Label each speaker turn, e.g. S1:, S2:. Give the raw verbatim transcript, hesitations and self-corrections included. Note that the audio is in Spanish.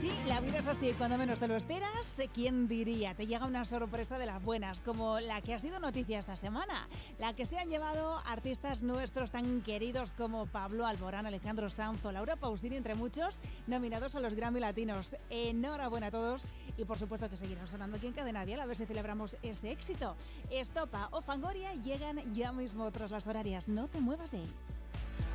S1: Sí, la vida es así, cuando menos te lo esperas, ¿quién diría? Te llega una sorpresa de las buenas, como la que ha sido noticia esta semana, la que se han llevado artistas nuestros tan queridos como Pablo Alborán, Alejandro Sanz o Laura Pausini, entre muchos, nominados a los Grammy Latinos. Enhorabuena a todos y por supuesto que seguirán sonando aquí en Cadena Dial, a ver si celebramos ese éxito. Estopa o Fangoria llegan ya mismo tras las horarias, no te muevas de ahí.